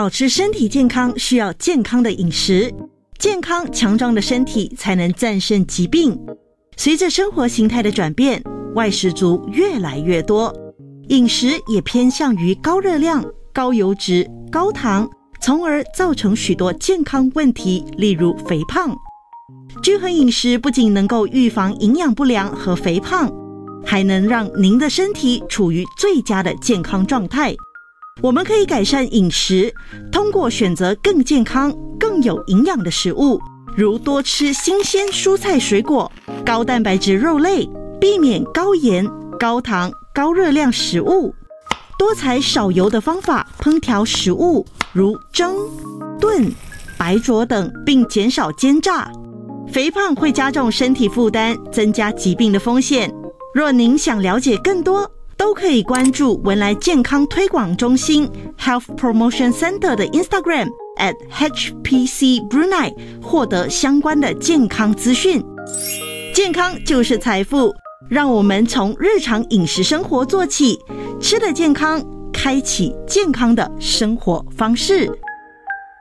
保持身体健康需要健康的饮食，健康强壮的身体才能战胜疾病。随着生活形态的转变，外食族越来越多，饮食也偏向于高热量、高油脂、高糖，从而造成许多健康问题，例如肥胖。均衡饮食不仅能够预防营养不良和肥胖，还能让您的身体处于最佳的健康状态。我们可以改善饮食，通过选择更健康、更有营养的食物，如多吃新鲜蔬菜水果、高蛋白质肉类，避免高盐、高糖、高热量食物，多采少油的方法烹调食物，如蒸、炖、白灼等，并减少煎炸。肥胖会加重身体负担，增加疾病的风险。若您想了解更多，都可以关注文莱健康推广中心 Health Promotion Center 的 Instagram @HPCBrunei 获得相关的健康资讯。健康就是财富，让我们从日常饮食生活做起，吃得健康，开启健康的生活方式。